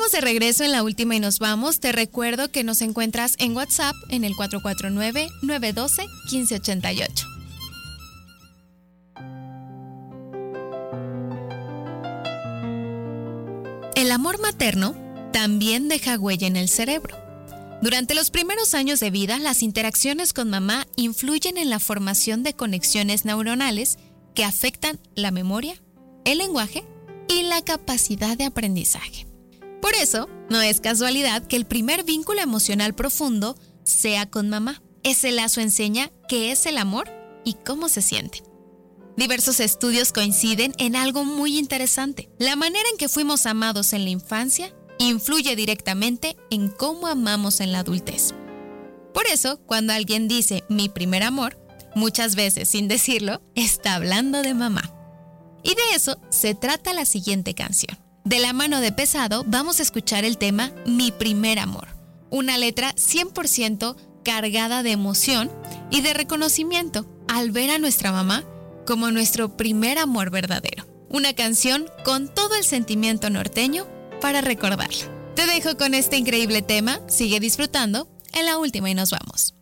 Estamos de regreso en La Última y nos vamos. Te recuerdo que nos encuentras en WhatsApp en el 449-912-1588. El amor materno también deja huella en el cerebro. Durante los primeros años de vida, las interacciones con mamá influyen en la formación de conexiones neuronales que afectan la memoria, el lenguaje y la capacidad de aprendizaje. Por eso, no es casualidad que el primer vínculo emocional profundo sea con mamá. Ese lazo enseña qué es el amor y cómo se siente. Diversos estudios coinciden en algo muy interesante. La manera en que fuimos amados en la infancia influye directamente en cómo amamos en la adultez. Por eso, cuando alguien dice mi primer amor, muchas veces sin decirlo, está hablando de mamá. Y de eso se trata la siguiente canción. De la mano de Pesado vamos a escuchar el tema Mi primer amor, una letra 100% cargada de emoción y de reconocimiento al ver a nuestra mamá como nuestro primer amor verdadero. Una canción con todo el sentimiento norteño para recordarla. Te dejo con este increíble tema, sigue disfrutando en La Última y nos vamos.